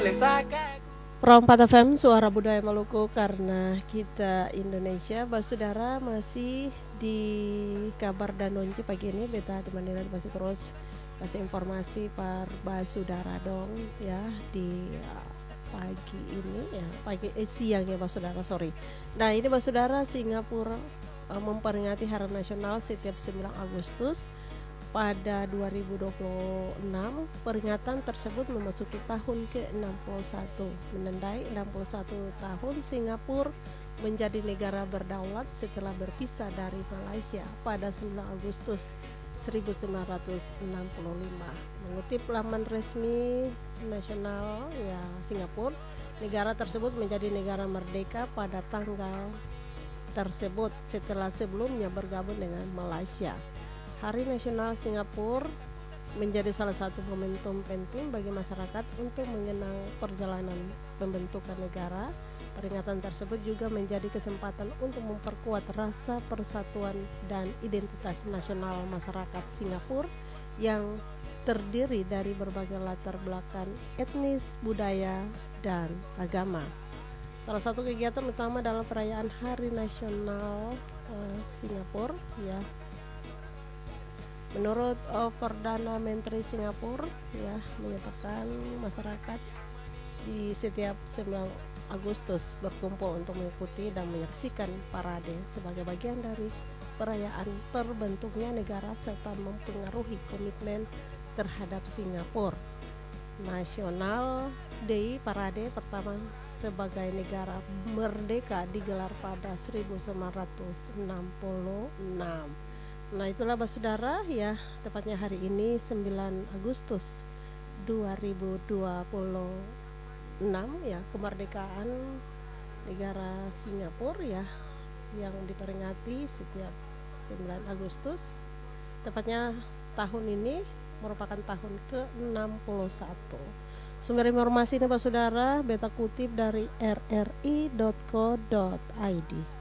Pro 4 FM, suara budaya Maluku, karena kita Indonesia. Saudara, masih di kabar dan nonci pagi ini beta teman-teman masih terus kasih informasi par saudara dong ya di pagi ini ya, siang ya saudara, sorry. Nah, ini saudara, Singapura memperingati Hari Nasional setiap 9 Agustus pada 2026. Peringatan tersebut memasuki tahun ke-61, menandai 61 tahun Singapura menjadi negara berdaulat setelah berpisah dari Malaysia pada 9 Agustus 1965. Mengutip laman resmi nasional ya Singapura, negara tersebut menjadi negara merdeka pada tanggal tersebut setelah sebelumnya bergabung dengan Malaysia. Hari Nasional Singapura menjadi salah satu momentum penting bagi masyarakat untuk mengenang perjalanan pembentukan negara. Peringatan tersebut juga menjadi kesempatan untuk memperkuat rasa persatuan dan identitas nasional masyarakat Singapura yang terdiri dari berbagai latar belakang etnis, budaya, dan agama. Salah satu kegiatan utama dalam perayaan Hari Nasional Singapura ya, menurut Perdana Menteri Singapura ya, menyatakan masyarakat di setiap 9 Agustus berkumpul untuk mengikuti dan menyaksikan parade sebagai bagian dari perayaan terbentuknya negara serta mempengaruhi komitmen terhadap Singapura. National Day parade pertama sebagai negara merdeka digelar pada 1966. Nah, itulah saudara ya, tepatnya hari ini 9 Agustus 2026 ya, kemerdekaan negara Singapura ya, yang diperingati setiap 9 Agustus. Tepatnya tahun ini merupakan tahun ke-61. Sumber informasi ini saudara beta kutip dari rri.co.id.